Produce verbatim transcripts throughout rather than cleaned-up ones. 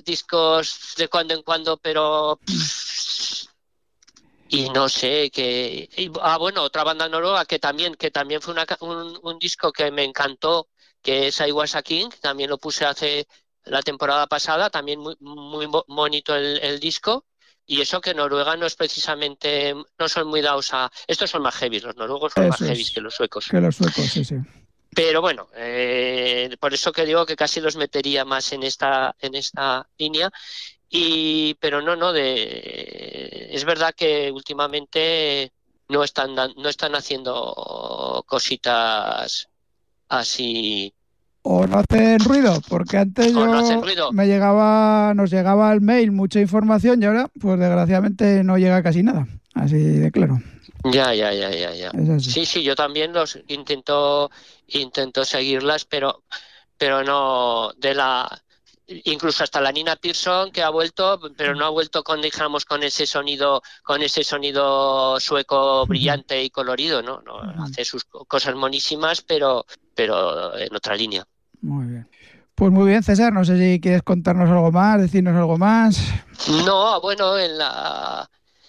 discos de cuando en cuando, pero... Y no sé, que... y, ah, bueno, otra banda noruega que también que también fue una, un, un disco que me encantó, que es I Was a King, también lo puse hace la temporada pasada, también muy, muy bonito el, el disco. Y eso que Noruega no es precisamente, no son muy dados a... Estos son más heavy, los noruegos son Eso más heavy es, que los suecos. que los suecos, sí, sí. Pero bueno, eh, por eso que digo que casi los metería más en esta, en esta línea. Y, pero no, no, de, es verdad que últimamente no están, no están haciendo cositas así. O no hacen ruido, porque antes O no hacen yo ruido. me llegaba, nos llegaba al mail mucha información y ahora, pues desgraciadamente no llega casi nada. Así de claro. Ya, ya, ya, ya, ya. Es así. Sí, sí, yo también los intento, intento seguirlas, pero, pero no de la, incluso hasta la Nina Pearson que ha vuelto, pero no ha vuelto con, digamos, con ese sonido, con ese sonido sueco brillante y colorido, ¿no? No, hace sus cosas monísimas, pero, pero en otra línea. Muy bien. Pues muy bien, César, no sé si quieres contarnos algo más, decirnos algo más. No, bueno, en la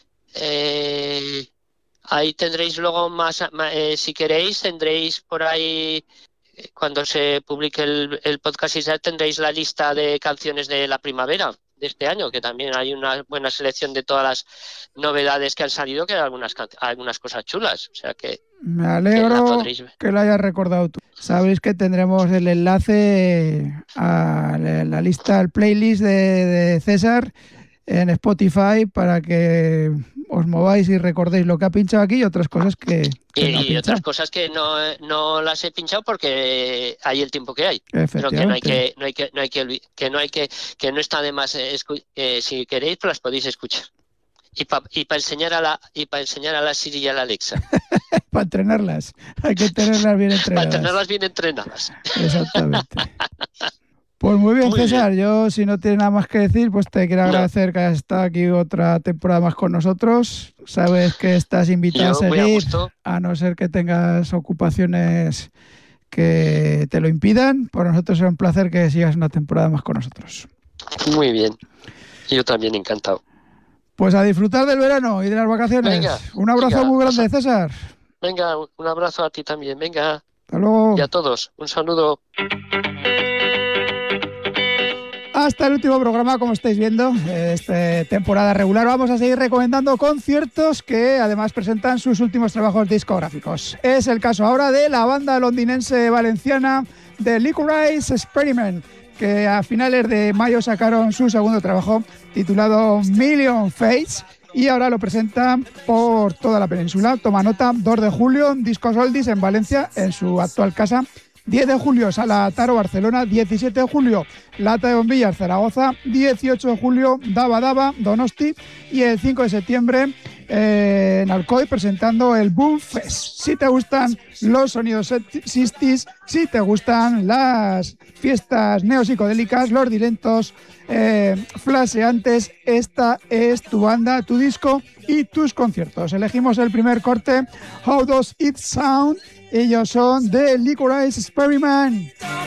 eh, ahí tendréis luego más, eh, si queréis, tendréis por ahí, eh, cuando se publique el, el podcast, ya tendréis la lista de canciones de la primavera de este año, que también hay una buena selección de todas las novedades que han salido, que hay algunas, algunas cosas chulas, o sea que, me que la alegro podréis ver. Que lo hayas recordado tú. Sabéis que tendremos el enlace a la lista, al playlist de, de César en Spotify para que os mováis y recordéis lo que ha pinchado aquí y otras cosas que, que Y, no ha y otras pinchado. cosas que no, no las he pinchado porque hay el tiempo que hay, pero que no hay Efectivamente. que no hay que no hay que que no hay que que no está de más, eh, escu- eh, si queréis pues las podéis escuchar y para y para enseñar a la y para enseñar a la Siri y a la Alexa, Para entrenarlas, hay que tenerlas bien para entrenadas. tenerlas bien entrenadas. Exactamente. Pues muy bien, Muy César. bien. Yo, si no tienes nada más que decir, pues te quiero No, agradecer que hayas estado aquí otra temporada más con nosotros. Sabes que estás invitado a yo muy a seguir, gusto. a no ser que tengas ocupaciones que te lo impidan. Por nosotros es un placer que sigas una temporada más con nosotros. Muy bien. Yo también encantado. Pues a disfrutar del verano y de las vacaciones. Venga, Un abrazo venga, muy grande, pasa, César. venga, un abrazo a ti también. Venga, Hasta luego. y a todos, un saludo. Hasta el último programa, como estáis viendo, esta temporada regular. Vamos a seguir recomendando conciertos que además presentan sus últimos trabajos discográficos. Es el caso ahora de la banda londinense valenciana The Licorice Experiment, que a finales de mayo sacaron su segundo trabajo titulado Million Fates y ahora lo presentan por toda la península. Toma nota, dos de julio, Discos Oldies en Valencia, en su actual casa. diez de julio, Sala Taro, Barcelona. diecisiete de julio, Lata de Bombillas, Zaragoza. dieciocho de julio, Daba Daba, Donosti. Y el cinco de septiembre, eh, en Alcoy, presentando el Boom Fest. Si te gustan los sonidos sesenta, si te gustan las fiestas neopsicodélicas, los directos eh, flasheantes, esta es tu banda, tu disco y tus conciertos. Elegimos el primer corte, How Does It Sound. Ellos son The Licorice Experiment.